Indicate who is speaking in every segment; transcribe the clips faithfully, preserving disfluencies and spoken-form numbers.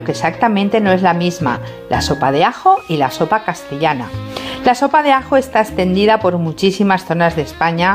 Speaker 1: que exactamente no es la misma, la sopa de ajo y la sopa castellana. La sopa de ajo está extendida por muchísimas zonas de España.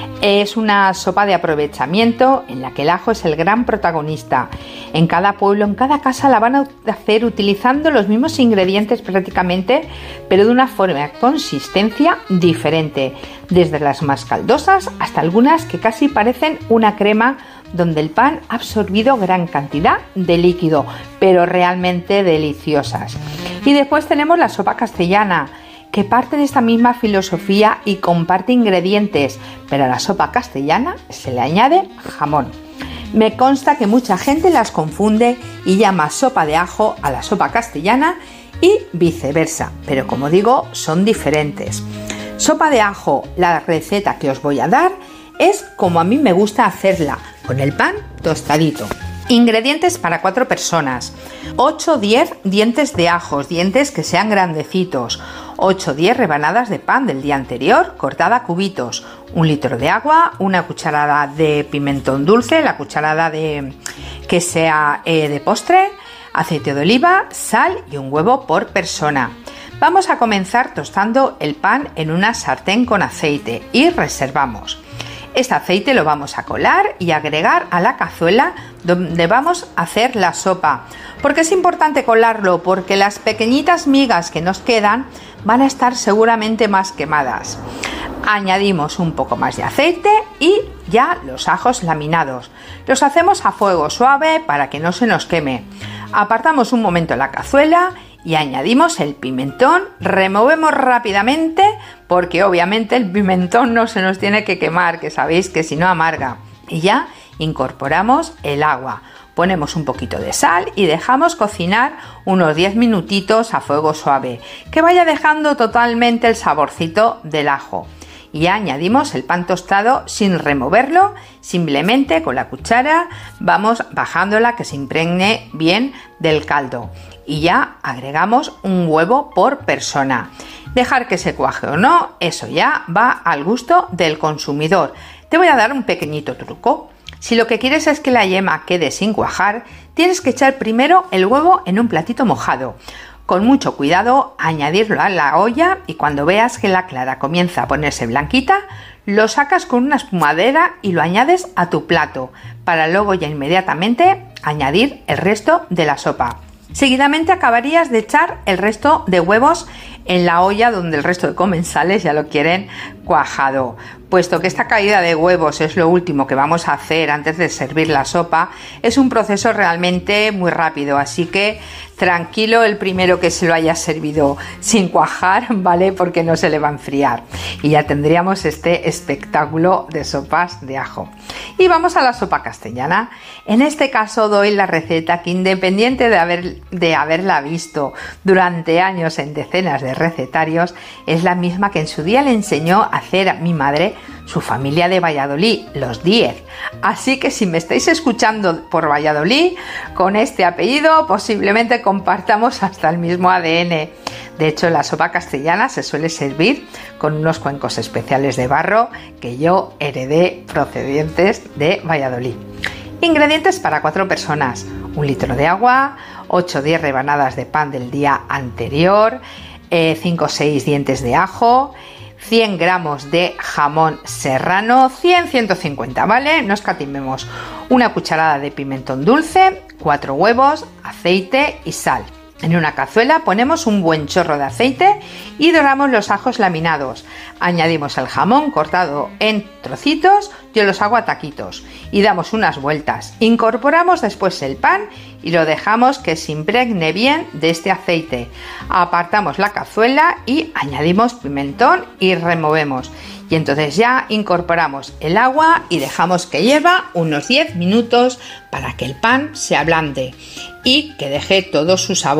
Speaker 1: Es una sopa de aprovechamiento en la que el ajo es el gran protagonista. En cada pueblo, en cada casa la van a hacer utilizando los mismos ingredientes prácticamente, pero de una forma y consistencia diferente, desde las más caldosas hasta algunas que casi parecen una crema, donde el pan ha absorbido gran cantidad de líquido, pero realmente deliciosas. Y después tenemos la sopa castellana, que parte de esta misma filosofía y comparte ingredientes, pero a la sopa castellana se le añade jamón. Me consta que mucha gente las confunde y llama sopa de ajo a la sopa castellana y viceversa, pero como digo, son diferentes. Sopa de ajo, la receta que os voy a dar, es como a mí me gusta hacerla, con el pan tostadito. Ingredientes para cuatro personas: ocho o diez dientes de ajos, dientes que sean grandecitos, ocho o diez rebanadas de pan del día anterior cortada a cubitos, un litro de agua, una cucharada de pimentón dulce, la cucharada de que sea eh, de postre, aceite de oliva, sal y un huevo por persona. Vamos a comenzar tostando el pan en una sartén con aceite y reservamos. Este aceite lo vamos a colar y agregar a la cazuela donde vamos a hacer la sopa. ¿Por qué es importante colarlo? Porque las pequeñitas migas que nos quedan van a estar seguramente más quemadas. Añadimos un poco más de aceite y ya los ajos laminados. Los hacemos a fuego suave para que no se nos queme. Apartamos un momento la cazuela y añadimos el pimentón, removemos rápidamente porque obviamente el pimentón no se nos tiene que quemar, que sabéis que si no amarga. Y ya incorporamos el agua, ponemos un poquito de sal y dejamos cocinar unos diez minutitos a fuego suave, que vaya dejando totalmente el saborcito del ajo. Y ya añadimos el pan tostado sin removerlo, simplemente con la cuchara vamos bajándola que se impregne bien del caldo. Y ya agregamos un huevo por persona. Dejar que se cuaje o no, eso ya va al gusto del consumidor. Te voy a dar un pequeñito truco. Si lo que quieres es que la yema quede sin cuajar, tienes que echar primero el huevo en un platito mojado. Con mucho cuidado, añadirlo a la olla y cuando veas que la clara comienza a ponerse blanquita, lo sacas con una espumadera y lo añades a tu plato, para luego ya inmediatamente añadir el resto de la sopa. Seguidamente acabarías de echar el resto de huevos en la olla donde el resto de comensales ya lo quieren cuajado. Puesto que esta caída de huevos es lo último que vamos a hacer antes de servir la sopa, es un proceso realmente muy rápido, así que tranquilo el primero que se lo haya servido sin cuajar, ¿vale? Porque no se le va a enfriar. Y ya tendríamos este espectáculo de sopas de ajo. Y vamos a la sopa castellana. En este caso doy la receta que, independiente de, haber, de haberla visto durante años en decenas de recetarios, es la misma que en su día le enseñó a hacer a mi madre, su familia de Valladolid, los Díez. Así que si me estáis escuchando por Valladolid, con este apellido posiblemente compartamos hasta el mismo A D N. De hecho, la sopa castellana se suele servir con unos cuencos especiales de barro que yo heredé procedentes de Valladolid. Ingredientes para cuatro personas: un litro de agua, ocho o diez rebanadas de pan del día anterior, eh, cinco o seis dientes de ajo, cien gramos de jamón serrano, cien a ciento cincuenta, ¿vale? No escatimemos. Una cucharada de pimentón dulce, cuatro huevos, aceite y sal. En una cazuela ponemos un buen chorro de aceite y doramos los ajos laminados. Añadimos el jamón cortado en trocitos, yo los hago a taquitos, y damos unas vueltas. Incorporamos después el pan y lo dejamos que se impregne bien de este aceite. Apartamos la cazuela y añadimos pimentón y removemos. Y entonces ya incorporamos el agua y dejamos que hierva unos diez minutos para que el pan se ablande y que deje todo su sabor.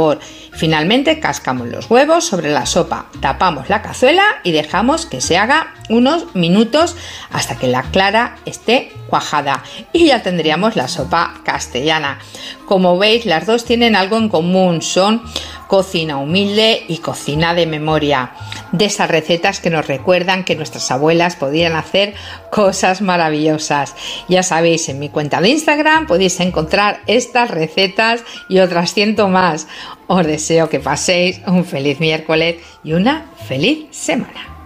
Speaker 1: Finalmente cascamos los huevos sobre la sopa, tapamos la cazuela y dejamos que se haga unos minutos hasta que la clara esté cuajada y ya tendríamos la sopa castellana. Como veis, las dos tienen algo en común, son cocina humilde y cocina de memoria, de esas recetas que nos recuerdan que nuestras abuelas podían hacer cosas maravillosas. Ya sabéis, en mi cuenta de Instagram podéis encontrar estas recetas y otras ciento más. Os deseo que paséis un feliz miércoles y una feliz semana.